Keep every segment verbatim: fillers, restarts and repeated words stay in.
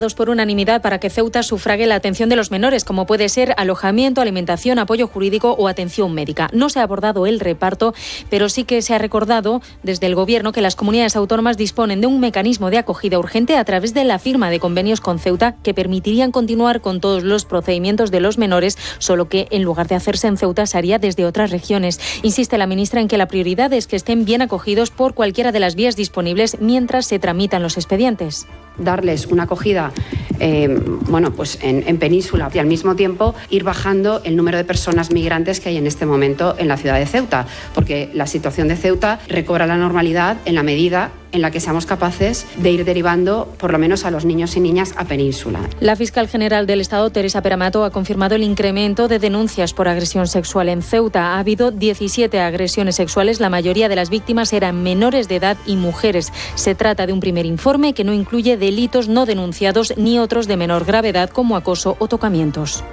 por unanimidad para que Ceuta sufrague la atención de los menores, como puede ser alojamiento, alimentación, apoyo jurídico o atención médica. No se ha abordado el reparto, pero sí que se ha recordado desde el Gobierno que las comunidades autónomas disponen de un mecanismo de acogida urgente a través de la firma de convenios con Ceuta que permitirían continuar con todos los procedimientos de los menores, solo que en lugar de hacerse en Ceuta se haría desde otras regiones. Insiste la ministra en que la prioridad es que estén bien acogidos por cualquiera de las vías disponibles mientras se tramitan los expedientes. Darles una acogida eh, bueno, pues en, en península y al mismo tiempo ir bajando el número de personas migrantes que hay en este momento en la ciudad de Ceuta, porque la situación de Ceuta recobra la normalidad en la medida en la que seamos capaces de ir derivando por lo menos a los niños y niñas a península. La fiscal general del Estado, Teresa Peramato, ha confirmado el incremento de denuncias por agresión sexual en Ceuta. Ha habido diecisiete agresiones sexuales, la mayoría de las víctimas eran menores de edad y mujeres. Se trata de un primer informe que no incluye delitos no denunciados ni otros de menor gravedad como acoso o tocamientos.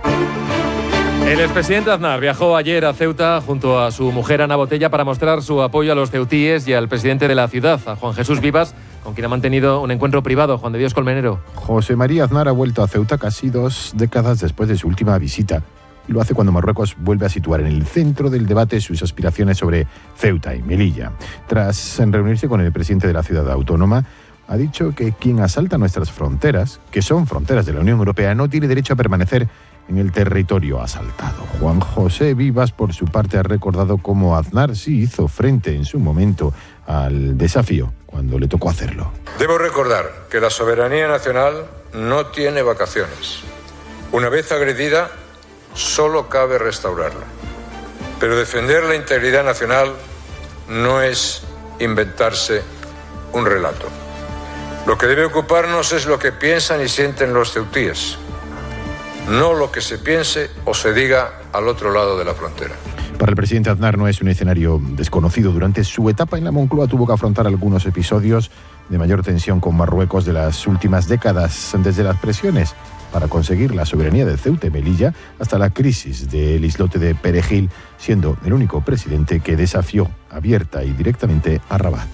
El expresidente Aznar viajó ayer a Ceuta junto a su mujer Ana Botella para mostrar su apoyo a los ceutíes y al presidente de la ciudad, a Juan Jesús Vivas, con quien ha mantenido un encuentro privado. Juan de Dios Colmenero. José María Aznar ha vuelto a Ceuta casi dos décadas después de su última visita. Y lo hace cuando Marruecos vuelve a situar en el centro del debate sus aspiraciones sobre Ceuta y Melilla. Tras reunirse con el presidente de la ciudad autónoma, ha dicho que quien asalta nuestras fronteras, que son fronteras de la Unión Europea, no tiene derecho a permanecer en el territorio asaltado. Juan José Vivas, por su parte, ha recordado cómo Aznar sí hizo frente en su momento al desafío cuando le tocó hacerlo. Debo recordar que la soberanía nacional no tiene vacaciones. Una vez agredida, solo cabe restaurarla. Pero defender la integridad nacional no es inventarse un relato. Lo que debe ocuparnos es lo que piensan y sienten los ceutíes, no lo que se piense o se diga al otro lado de la frontera. Para el presidente Aznar no es un escenario desconocido. Durante su etapa en la Moncloa tuvo que afrontar algunos episodios de mayor tensión con Marruecos de las últimas décadas, desde las presiones para conseguir la soberanía de Ceuta y Melilla hasta la crisis del islote de Perejil, siendo el único presidente que desafió abierta y directamente a Rabat.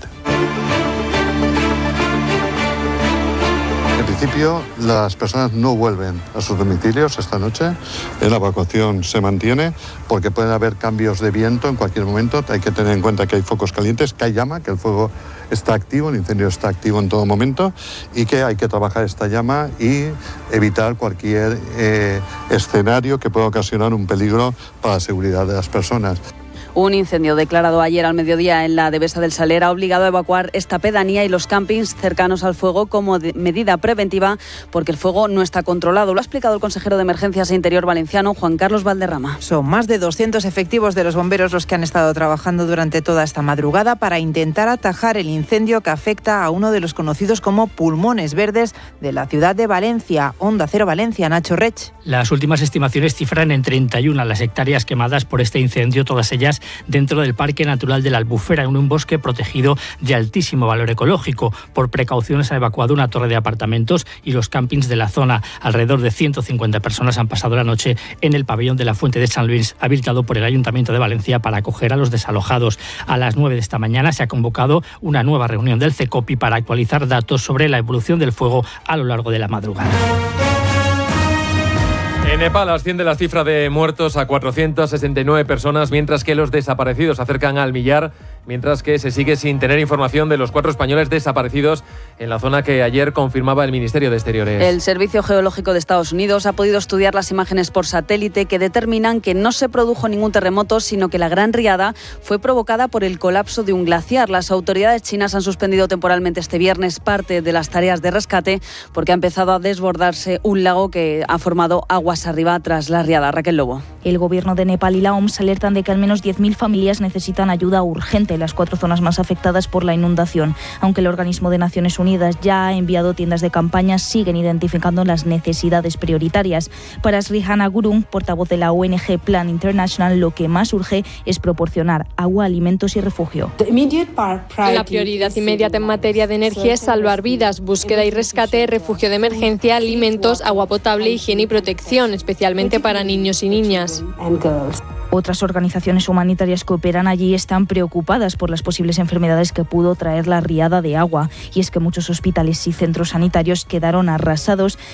En principio, las personas no vuelven a sus domicilios esta noche. La evacuación se mantiene porque pueden haber cambios de viento en cualquier momento. Hay que tener en cuenta que hay focos calientes, que hay llama, que el fuego está activo, el incendio está activo en todo momento y que hay que trabajar esta llama y evitar cualquier eh, escenario que pueda ocasionar un peligro para la seguridad de las personas. Un incendio declarado ayer al mediodía en la Devesa del Saler ha obligado a evacuar esta pedanía y los campings cercanos al fuego como medida preventiva porque el fuego no está controlado. Lo ha explicado el consejero de Emergencias e Interior valenciano, Juan Carlos Valderrama. Son más de doscientos efectivos de los bomberos los que han estado trabajando durante toda esta madrugada para intentar atajar el incendio que afecta a uno de los conocidos como pulmones verdes de la ciudad de Valencia. Onda Cero Valencia, Nacho Rech. Las últimas estimaciones cifran en treinta y una las hectáreas quemadas por este incendio, todas ellas dentro del Parque Natural de la Albufera, en un bosque protegido de altísimo valor ecológico. Por precauciones han evacuado una torre de apartamentos y los campings de la zona. Alrededor de ciento cincuenta personas han pasado la noche en el pabellón de la Fuente de San Luis, habilitado por el Ayuntamiento de Valencia para acoger a los desalojados. A las nueve de esta mañana se ha convocado una nueva reunión del CECOPI para actualizar datos sobre la evolución del fuego a lo largo de la madrugada. En Nepal asciende la cifra de muertos a cuatrocientas sesenta y nueve personas, mientras que los desaparecidos se acercan al millar, mientras que se sigue sin tener información de los cuatro españoles desaparecidos en la zona que ayer confirmaba el Ministerio de Exteriores. El Servicio Geológico de Estados Unidos ha podido estudiar las imágenes por satélite que determinan que no se produjo ningún terremoto, sino que la gran riada fue provocada por el colapso de un glaciar. Las autoridades chinas han suspendido temporalmente este viernes parte de las tareas de rescate porque ha empezado a desbordarse un lago que ha formado aguas arriba tras la riada. Raquel Lobo. El gobierno de Nepal y la O M S alertan de que al menos diez mil familias necesitan ayuda urgente en las cuatro zonas más afectadas por la inundación. Aunque el organismo de Naciones Unidas ya ha enviado tiendas de campaña, siguen identificando las necesidades prioritarias. Para Srihana Gurung, portavoz de la O N G Plan International, lo que más urge es proporcionar agua, alimentos y refugio. La prioridad inmediata en materia de energía es salvar vidas, búsqueda y rescate, refugio de emergencia, alimentos, agua potable, higiene y protección, especialmente para niños y niñas. Otras organizaciones humanitarias que operan allí están preocupadas por las posibles enfermedades que pudo traer la riada de agua. Y es que muchos hospitales y centros sanitarios quedaron arrasados